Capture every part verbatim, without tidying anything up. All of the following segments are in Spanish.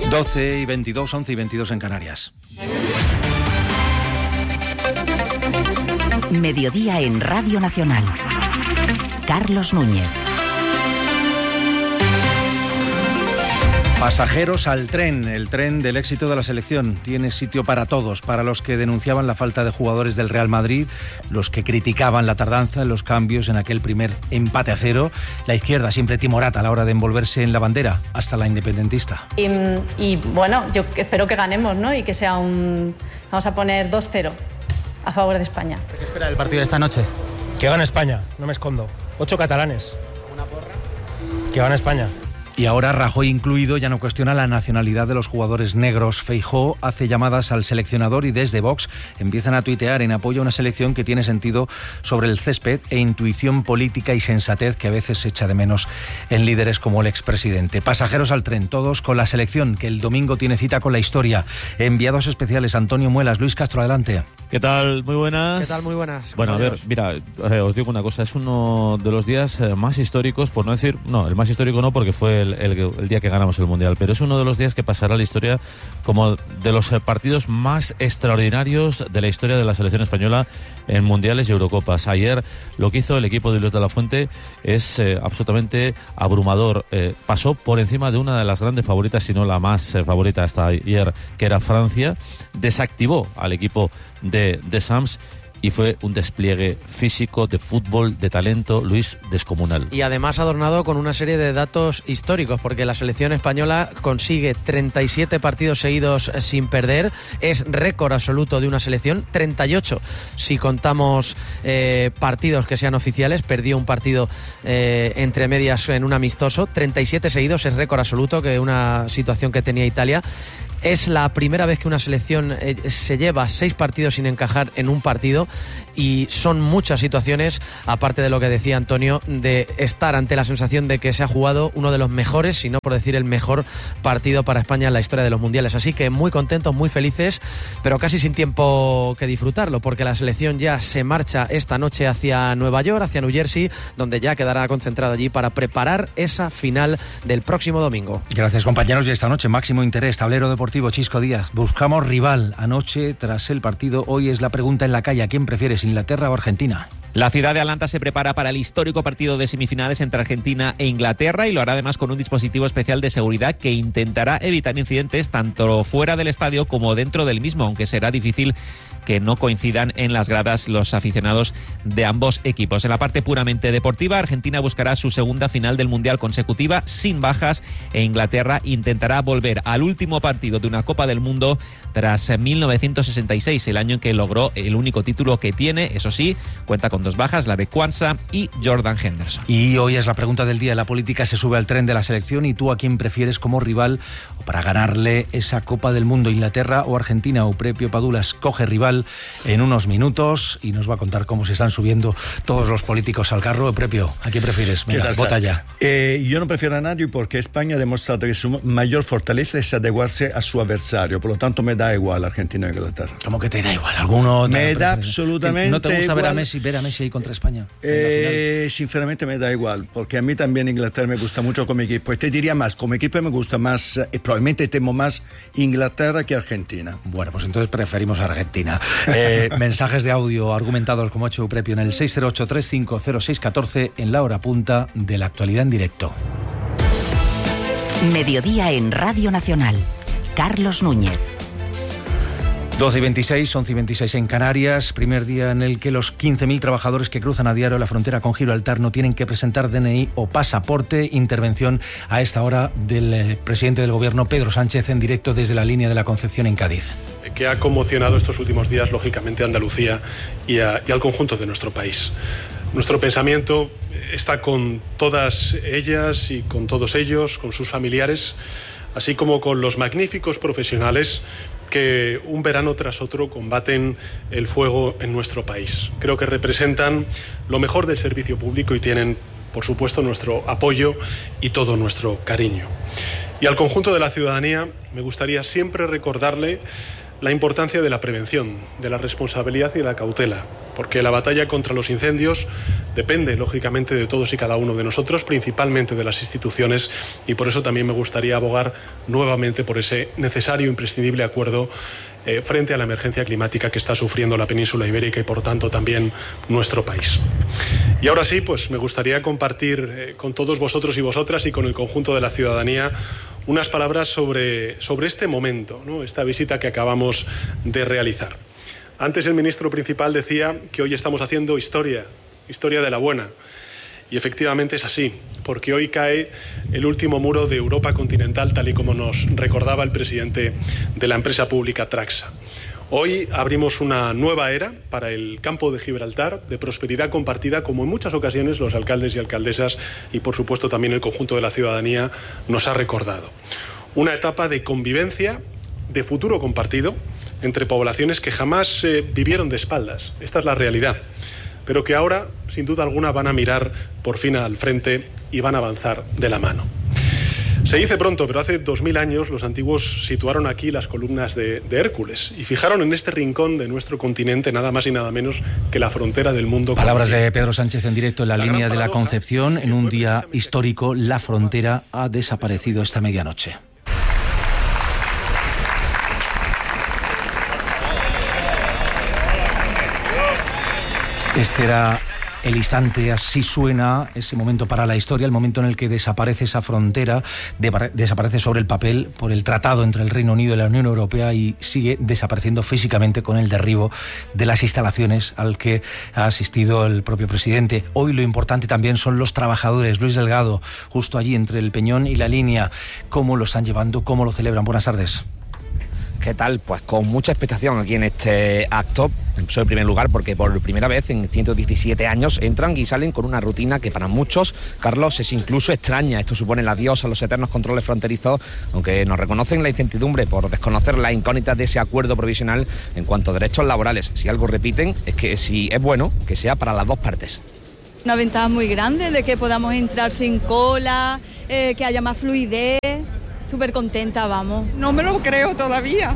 doce y veintidós, once y veintidós en Canarias. Mediodía en Radio Nacional. Carlos Núñez. Pasajeros al tren, el tren del éxito de la selección. Tiene sitio para todos, para los que denunciaban la falta de jugadores del Real Madrid, los que criticaban la tardanza en los cambios en aquel primer empate a cero, la izquierda siempre timorata a la hora de envolverse en la bandera, hasta la independentista. Y, y bueno, yo espero que ganemos, ¿no? Y que sea un... Vamos a poner dos cero a favor de España. ¿Qué espera del partido de esta noche? Que gane España, no me escondo. Ocho catalanes. ¿Una porra? Que gane España. Y ahora Rajoy incluido ya no cuestiona la nacionalidad de los jugadores negros. Feijóo hace llamadas al seleccionador y desde Vox empiezan a tuitear en apoyo a una selección que tiene sentido sobre el césped e intuición política y sensatez que a veces se echa de menos en líderes como el expresidente. Pasajeros al tren, todos con la selección, que el domingo tiene cita con la historia. Enviados especiales Antonio Muelas, Luis Castro, adelante. ¿Qué tal? Muy buenas. ¿Qué tal? Muy buenas. Bueno, a ver, mira, eh, os digo una cosa, es uno de los días eh, más históricos, por no decir, no, el más histórico no, porque fue el, el, el día que ganamos el Mundial, pero es uno de los días que pasará a la historia como de los eh, partidos más extraordinarios de la historia de la selección española en Mundiales y Eurocopas. Ayer lo que hizo el equipo de Luis de la Fuente es eh, absolutamente abrumador. Eh, pasó por encima de una de las grandes favoritas, si no la más eh, favorita hasta ayer, que era Francia. Desactivó al equipo de, de Sams y fue un despliegue físico, de fútbol, de talento, Luis, descomunal. Y además adornado con una serie de datos históricos, porque la selección española consigue treinta y siete partidos seguidos sin perder, es récord absoluto de una selección, treinta y ocho si contamos eh, partidos que sean oficiales, perdió un partido eh, entre medias en un amistoso, treinta y siete seguidos es récord absoluto, que una situación que tenía Italia. Es la primera vez que una selección eh, se lleva seis partidos sin encajar en un partido, y son muchas situaciones, aparte de lo que decía Antonio, de estar ante la sensación de que se ha jugado uno de los mejores, si no por decir el mejor partido para España en la historia de los mundiales. Así que muy contentos, muy felices, pero casi sin tiempo que disfrutarlo, porque la selección ya se marcha esta noche hacia Nueva York, hacia New Jersey, donde ya quedará concentrado allí para preparar esa final del próximo domingo. Gracias, compañeros, y esta noche máximo interés, tablero deportivo, Chisco Díaz. Buscamos rival anoche tras el partido. Hoy es la pregunta en la calle: ¿a quién prefieres, Inglaterra o Argentina? La ciudad de Atlanta se prepara para el histórico partido de semifinales entre Argentina e Inglaterra, y lo hará además con un dispositivo especial de seguridad que intentará evitar incidentes tanto fuera del estadio como dentro del mismo, aunque será difícil que no coincidan en las gradas los aficionados de ambos equipos. En la parte puramente deportiva, Argentina buscará su segunda final del Mundial consecutiva sin bajas, e Inglaterra intentará volver al último partido de una Copa del Mundo tras mil novecientos sesenta y seis, el año en que logró el único título que tiene. Eso sí, cuenta con dos bajas, la de Kwanzaa y Jordan Henderson. Y hoy es la pregunta del día. La política se sube al tren de la selección, y tú, ¿a quién prefieres como rival o para ganarle esa Copa del Mundo, Inglaterra o Argentina? Euprepio Padula escoge rival en unos minutos y nos va a contar cómo se están subiendo todos los políticos al carro. Euprepio, ¿a quién prefieres? Venga, vota ya. Eh, yo no prefiero a nadie, porque España ha demostrado que su mayor fortaleza es adecuarse a su adversario. Por lo tanto, me da igual Argentina o Inglaterra. ¿Cómo que te da igual? ¿Alguno te me da absolutamente ¿No te gusta igual? ver a Messi, ver a Messi ahí contra España? Eh, sinceramente me da igual, porque a mí también Inglaterra me gusta mucho como equipo. Y te diría más, como equipo me gusta más, eh, probablemente temo más Inglaterra que Argentina. Bueno, pues entonces preferimos a Argentina. Eh, mensajes de audio argumentados como ha hecho Euprepio en el seis cero ocho, tres cinco cero, seis uno cuatro en la hora punta de la actualidad en directo. Mediodía en Radio Nacional. Carlos Núñez. doce y veintiséis, once y veintiséis en Canarias, primer día en el que los quince mil trabajadores que cruzan a diario la frontera con Gibraltar no tienen que presentar D N I o pasaporte. Intervención a esta hora del eh, presidente del Gobierno, Pedro Sánchez, en directo desde la línea de la Concepción en Cádiz. Que ha conmocionado estos últimos días, lógicamente, a Andalucía y, a, y al conjunto de nuestro país. Nuestro pensamiento está con todas ellas y con todos ellos, con sus familiares, así como con los magníficos profesionales que un verano tras otro combaten el fuego en nuestro país. Creo que representan lo mejor del servicio público y tienen, por supuesto, nuestro apoyo y todo nuestro cariño. Y al conjunto de la ciudadanía me gustaría siempre recordarle la importancia de la prevención, de la responsabilidad y de la cautela, porque la batalla contra los incendios depende, lógicamente, de todos y cada uno de nosotros, principalmente de las instituciones, y por eso también me gustaría abogar nuevamente por ese necesario e imprescindible acuerdo eh, frente a la emergencia climática que está sufriendo la península ibérica y, por tanto, también nuestro país. Y ahora sí, pues me gustaría compartir eh, con todos vosotros y vosotras y con el conjunto de la ciudadanía unas palabras sobre, sobre este momento, ¿no? Esta visita que acabamos de realizar. Antes el ministro principal decía que hoy estamos haciendo historia, historia de la buena. Y efectivamente es así, porque hoy cae el último muro de Europa continental, tal y como nos recordaba el presidente de la empresa pública Traxa. Hoy abrimos una nueva era para el campo de Gibraltar, de prosperidad compartida, como en muchas ocasiones los alcaldes y alcaldesas y, por supuesto, también el conjunto de la ciudadanía nos ha recordado. Una etapa de convivencia, de futuro compartido, entre poblaciones que jamás eh, vivieron de espaldas. Esta es la realidad, pero que ahora, sin duda alguna, van a mirar por fin al frente y van a avanzar de la mano. Se dice pronto, pero hace dos mil años los antiguos situaron aquí las columnas de, de Hércules y fijaron en este rincón de nuestro continente nada más y nada menos que la frontera del mundo. Palabras conocido. de Pedro Sánchez en directo en la, la línea de la Concepción. En un día histórico, la frontera ha desaparecido esta medianoche. Este era el instante, así suena ese momento para la historia, el momento en el que desaparece esa frontera, de, desaparece sobre el papel por el tratado entre el Reino Unido y la Unión Europea y sigue desapareciendo físicamente con el derribo de las instalaciones al que ha asistido el propio presidente. Hoy lo importante también son los trabajadores. Luis Delgado, justo allí entre el Peñón y la línea, ¿cómo lo están llevando? ¿Cómo lo celebran? Buenas tardes. ¿Qué tal? Pues con mucha expectación aquí en este acto. Empezó en primer lugar porque por primera vez en ciento diecisiete años entran y salen con una rutina que para muchos, Carlos, es incluso extraña. Esto supone el adiós a los eternos controles fronterizos, aunque nos reconocen la incertidumbre por desconocer las incógnitas de ese acuerdo provisional en cuanto a derechos laborales. Si algo repiten es que si es bueno, que sea para las dos partes. Una ventaja muy grande de que podamos entrar sin cola, eh, que haya más fluidez. Súper contenta, vamos. No me lo creo todavía.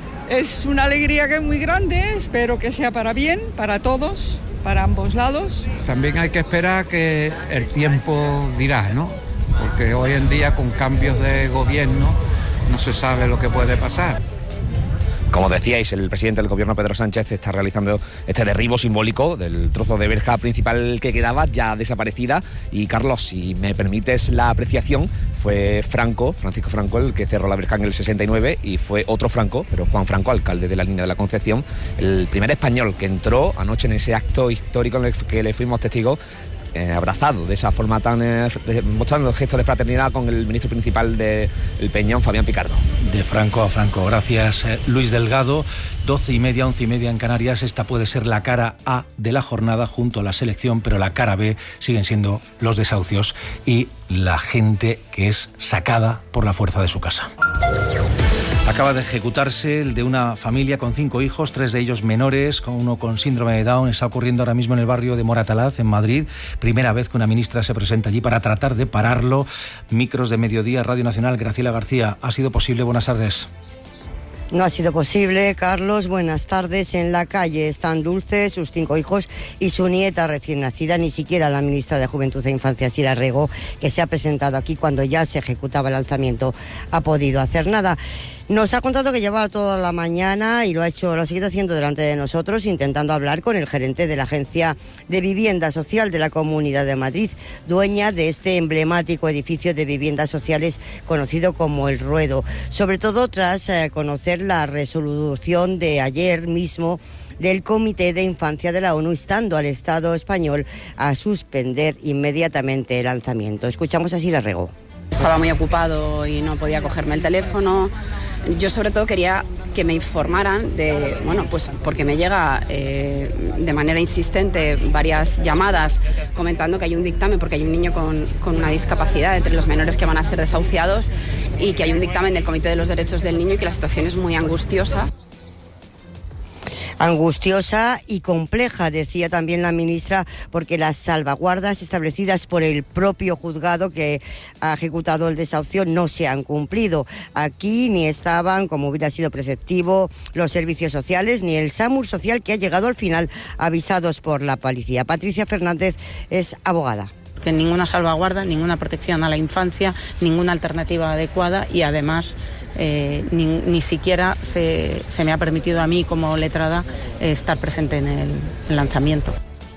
Es una alegría que es muy grande, espero que sea para bien, para todos, para ambos lados. También hay que esperar que el tiempo dirá, ¿no? Porque hoy en día con cambios de gobierno no se sabe lo que puede pasar. Como decíais, el presidente del gobierno, Pedro Sánchez, está realizando este derribo simbólico del trozo de verja principal que quedaba, ya desaparecida. Y, Carlos, si me permites la apreciación, fue Franco, Francisco Franco, el que cerró la verja en el sesenta y nueve, y fue otro Franco, pero Juan Franco, alcalde de la línea de la Concepción, el primer español que entró anoche en ese acto histórico en el que le fuimos testigos, Eh, abrazado de esa forma tan eh, mostrando gestos de fraternidad con el ministro principal del Peñón, Fabián Picardo. De Franco a Franco, gracias eh, Luis Delgado. Doce y media, once y media en Canarias. Esta puede ser la cara A de la jornada junto a la selección, pero la cara B siguen siendo los desahucios y la gente que es sacada por la fuerza de su casa. Acaba de ejecutarse el de una familia con cinco hijos, tres de ellos menores, con uno con síndrome de Down. Está ocurriendo ahora mismo en el barrio de Moratalaz, en Madrid. Primera vez que una ministra se presenta allí para tratar de pararlo. Micros de Mediodía, Radio Nacional. Graciela García, ¿ha sido posible? Buenas tardes. No ha sido posible, Carlos. Buenas tardes. En la calle están Dulce, sus cinco hijos y su nieta recién nacida. Ni siquiera la ministra de Juventud e Infancia, Sira Rego, que se ha presentado aquí cuando ya se ejecutaba el alzamiento, ha podido hacer nada. Nos ha contado que llevaba toda la mañana y lo ha hecho, lo ha seguido haciendo delante de nosotros, intentando hablar con el gerente de la Agencia de Vivienda Social de la Comunidad de Madrid, dueña de este emblemático edificio de viviendas sociales conocido como El Ruedo. Sobre todo tras eh, conocer la resolución de ayer mismo del Comité de Infancia de la ONU, instando al Estado español a suspender inmediatamente el lanzamiento. Escuchamos a Sira Rego. Estaba muy ocupado y no podía cogerme el teléfono. Yo sobre todo quería que me informaran de, bueno, pues porque me llega eh, de manera insistente varias llamadas comentando que hay un dictamen, porque hay un niño con, con una discapacidad entre los menores que van a ser desahuciados, y que hay un dictamen del Comité de los Derechos del Niño y que la situación es muy angustiosa. Angustiosa y compleja, decía también la ministra, porque las salvaguardas establecidas por el propio juzgado que ha ejecutado el desahucio no se han cumplido. Aquí ni estaban, como hubiera sido preceptivo, los servicios sociales ni el SAMUR social, que ha llegado al final avisados por la policía. Patricia Fernández es abogada. Que ninguna salvaguarda, ninguna protección a la infancia, ninguna alternativa adecuada y además eh, ni, ni siquiera se, se me ha permitido a mí como letrada eh, estar presente en el, el lanzamiento.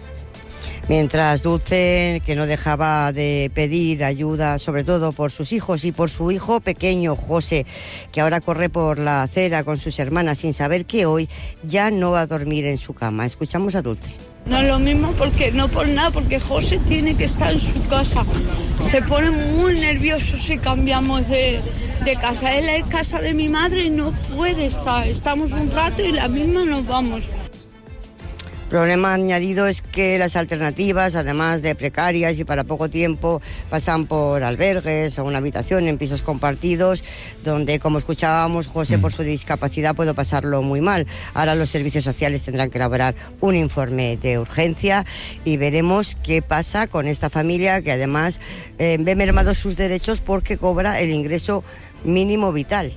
Mientras Dulce, que no dejaba de pedir ayuda, sobre todo por sus hijos y por su hijo pequeño, José, que ahora corre por la acera con sus hermanas sin saber que hoy ya no va a dormir en su cama. Escuchamos a Dulce. No es lo mismo porque no por nada, porque José tiene que estar en su casa. Se pone muy nervioso si cambiamos de, de casa. Él es casa de mi madre y no puede estar. Estamos un rato y la misma nos vamos. Problema añadido es que las alternativas, además de precarias y para poco tiempo, pasan por albergues o una habitación en pisos compartidos, donde, como escuchábamos, José, por su discapacidad puede pasarlo muy mal. Ahora los servicios sociales tendrán que elaborar un informe de urgencia y veremos qué pasa con esta familia que además eh, ve mermados sus derechos porque cobra el ingreso mínimo vital.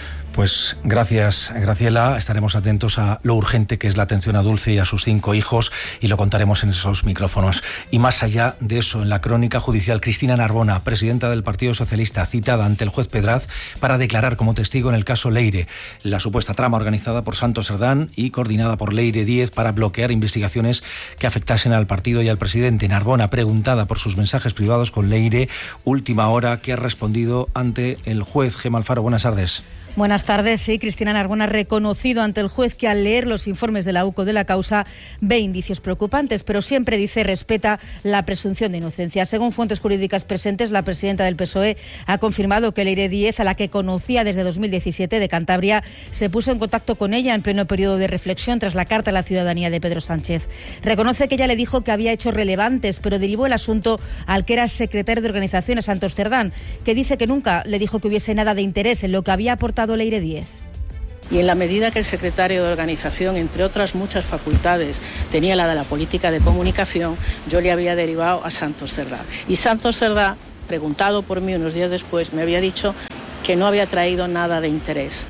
Pues gracias, Graciela. Estaremos atentos a lo urgente que es la atención a Dulce y a sus cinco hijos y lo contaremos en esos micrófonos. Y más allá de eso, en la crónica judicial, Cristina Narbona, presidenta del Partido Socialista, citada ante el juez Pedraz para declarar como testigo en el caso Leire, la supuesta trama organizada por Santos Cerdán y coordinada por Leire Díez para bloquear investigaciones que afectasen al partido y al presidente. Narbona, preguntada por sus mensajes privados con Leire, última hora, que ha respondido ante el juez. Gemma Alfaro, buenas tardes. Buenas tardes. Sí, Cristina Narbona ha reconocido ante el juez que al leer los informes de la U C O de la causa ve indicios preocupantes, pero siempre dice respeta la presunción de inocencia. Según fuentes jurídicas presentes, la presidenta del P S O E ha confirmado que Leire Díez, a la que conocía desde dos mil diecisiete de Cantabria, se puso en contacto con ella en pleno periodo de reflexión tras la carta a la ciudadanía de Pedro Sánchez. Reconoce que ella le dijo que había hechos relevantes, pero derivó el asunto al que era secretario de organización, a Santos Cerdán, que dice que nunca le dijo que hubiese nada de interés en lo que había aportado Leire Díez. Y en la medida que el secretario de organización, entre otras muchas facultades, tenía la de la política de comunicación, yo le había derivado a Santos Cerdán. Y Santos Cerdán, preguntado por mí unos días después, me había dicho que no había traído nada de interés.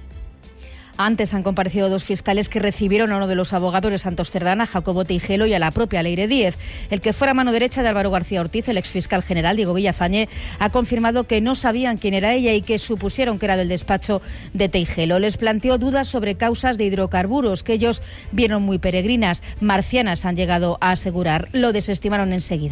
Antes han comparecido dos fiscales que recibieron a uno de los abogados de Santos Cerdán, a Jacobo Teijelo, y a la propia Leire Díez. El que fuera mano derecha de Álvaro García Ortiz, el exfiscal general Diego Villafañe, ha confirmado que no sabían quién era ella y que supusieron que era del despacho de Teijelo. Les planteó dudas sobre causas de hidrocarburos que ellos vieron muy peregrinas. Marcianas, han llegado a asegurar. Lo desestimaron enseguida.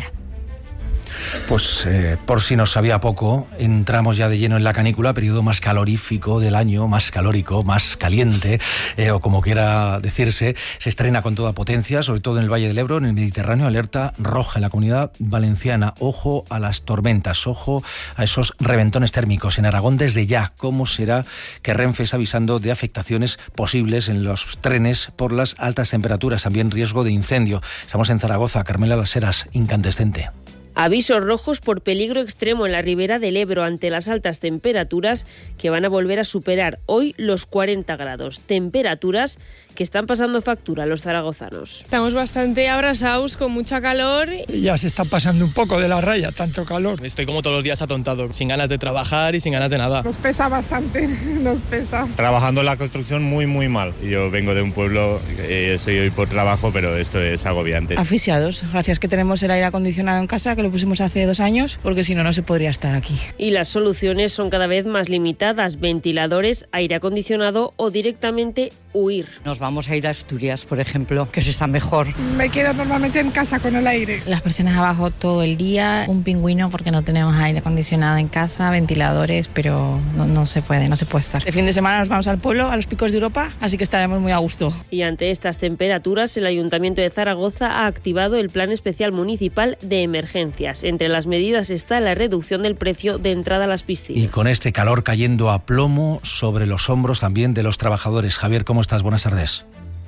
Pues eh, por si nos sabía poco, entramos ya de lleno en la canícula, periodo más calorífico del año, más calórico, más caliente, eh, o como quiera decirse. Se estrena con toda potencia, sobre todo en el Valle del Ebro, en el Mediterráneo, alerta roja en la Comunidad Valenciana. Ojo a las tormentas, ojo a esos reventones térmicos. En Aragón, desde ya, ¿cómo será que Renfe está avisando de afectaciones posibles en los trenes por las altas temperaturas? También riesgo de incendio. Estamos en Zaragoza, Carmela Las Heras, incandescente. Avisos rojos por peligro extremo en la ribera del Ebro ante las altas temperaturas que van a volver a superar hoy los cuarenta grados. Temperaturas que están pasando factura a los zaragozanos. Estamos bastante abrasados, con mucha calor. Ya se está pasando un poco de la raya, tanto calor. Estoy como todos los días atontado, sin ganas de trabajar y sin ganas de nada. Nos pesa bastante, nos pesa. Trabajando en la construcción muy, muy mal. Yo vengo de un pueblo, eh, estoy hoy por trabajo, pero esto es agobiante. Asfixiados, gracias que tenemos el aire acondicionado en casa, que lo pusimos hace dos años, porque si no, no se podría estar aquí. Y las soluciones son cada vez más limitadas: ventiladores, aire acondicionado o directamente huir. Nos vamos a ir a Asturias, por ejemplo, que se está mejor. Me quedo normalmente en casa con el aire. Las personas abajo todo el día, un pingüino porque no tenemos aire acondicionado en casa, ventiladores, pero no, no se puede, no se puede estar. El fin de semana nos vamos al pueblo, a los picos de Europa, así que estaremos muy a gusto. Y ante estas temperaturas, el Ayuntamiento de Zaragoza ha activado el Plan Especial Municipal de Emergencias. Entre las medidas está la reducción del precio de entrada a las piscinas. Y con este calor cayendo a plomo sobre los hombros también de los trabajadores. Javier, ¿cómo estás? Buenas tardes.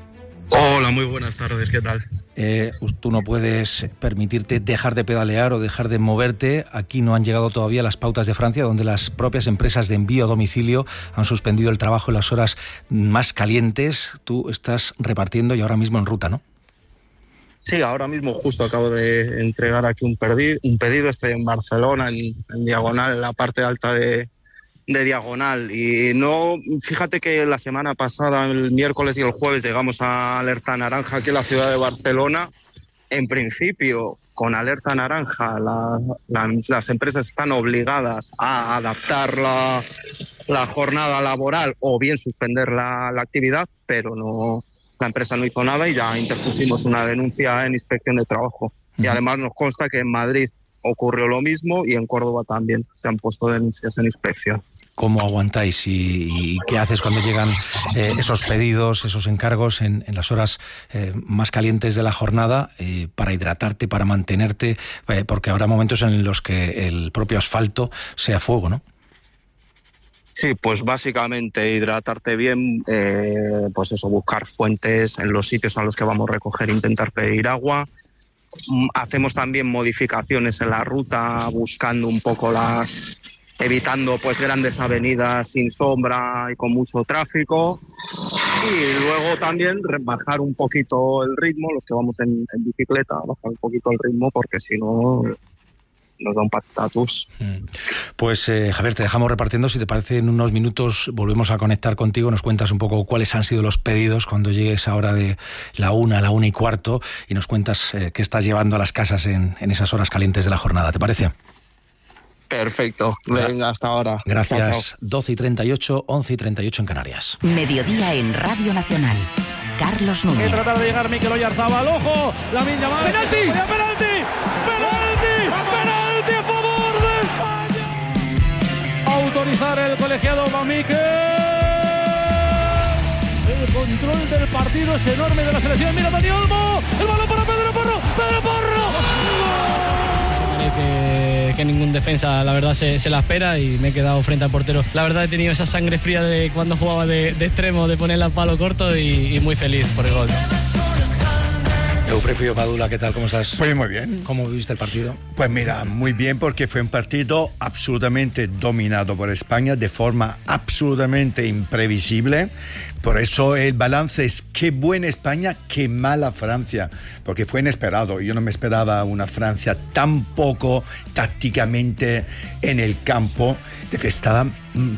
Hola, muy buenas tardes, ¿qué tal? Eh, tú no puedes permitirte dejar de pedalear o dejar de moverte. Aquí no han llegado todavía las pautas de Francia, donde las propias empresas de envío a domicilio han suspendido el trabajo en las horas más calientes. Tú estás repartiendo y ahora mismo en ruta, ¿no? Sí, ahora mismo justo acabo de entregar aquí un, perdi- un pedido. Estoy en Barcelona, en, en Diagonal, en la parte alta de... de Diagonal, y no, fíjate que la semana pasada, el miércoles y el jueves, llegamos a alerta naranja aquí en la ciudad de Barcelona. En principio, con alerta naranja, la, la, las empresas están obligadas a adaptar la, la jornada laboral o bien suspender la, la actividad, pero no, la empresa no hizo nada y ya interpusimos una denuncia en Inspección de Trabajo. Uh-huh. Y además nos consta que en Madrid ocurrió lo mismo y en Córdoba también se han puesto denuncias en inspección. ¿Cómo aguantáis y, y qué haces cuando llegan eh, esos pedidos, esos encargos en, en las horas eh, más calientes de la jornada eh, para hidratarte, para mantenerte? Eh, porque habrá momentos en los que el propio asfalto sea fuego, ¿no? Sí, pues básicamente hidratarte bien, eh, pues eso, buscar fuentes en los sitios a los que vamos a recoger, intentar pedir agua. Hacemos también modificaciones en la ruta, buscando un poco las... evitando pues grandes avenidas sin sombra y con mucho tráfico, y luego también bajar un poquito el ritmo, los que vamos en, en bicicleta, bajar un poquito el ritmo porque si no nos da un patatus. Pues eh, Javier, te dejamos repartiendo. Si te parece, en unos minutos volvemos a conectar contigo, nos cuentas un poco cuáles han sido los pedidos cuando llegues ahora de la una a la una y cuarto y nos cuentas eh, qué estás llevando a las casas en, en esas horas calientes de la jornada. ¿Te parece? Perfecto, venga, hasta ahora. Gracias. Chao, chao. doce y treinta y ocho, once y treinta y ocho en Canarias. Mediodía en Radio Nacional. Carlos Núñez. Que tratar de llegar Mikel Oyarzabal, ojo, la Lamin Yamal. ¡Penalti! ¡Penalti! ¡Penalti! ¡Penalti a favor de España! Autorizar el colegiado va Mikel. El control del partido es enorme de la selección. Mira Dani Olmo, el balón para Pedro Porro. ¡Pedro Porro! Que, que ningún defensa, la verdad, se, se la espera y me he quedado frente al portero. La verdad, he tenido esa sangre fría de cuando jugaba de, de extremo, de ponerla a palo corto y, y muy feliz por el gol. Eupropio Padula, ¿qué tal? ¿Cómo estás? Pues muy bien. ¿Cómo viviste el partido? Pues mira, muy bien, porque fue un partido absolutamente dominado por España de forma absolutamente imprevisible. Por eso el balance es qué buena España, qué mala Francia, porque fue inesperado. Yo no me esperaba una Francia tan poco tácticamente en el campo, de que estaba